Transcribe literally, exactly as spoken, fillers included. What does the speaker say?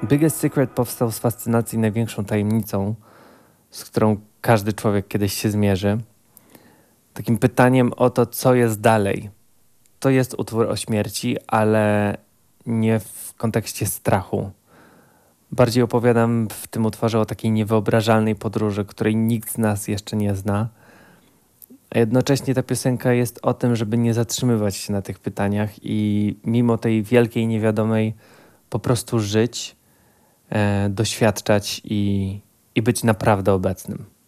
Biggest Secret powstał z fascynacji największą tajemnicą, z którą każdy człowiek kiedyś się zmierzy. Takim pytaniem o to, co jest dalej. To jest utwór o śmierci, ale nie w kontekście strachu. Bardziej opowiadam w tym utworze o takiej niewyobrażalnej podróży, której nikt z nas jeszcze nie zna. A jednocześnie ta piosenka jest o tym, żeby nie zatrzymywać się na tych pytaniach i mimo tej wielkiej niewiadomej po prostu żyć, e, doświadczać i, i być naprawdę obecnym.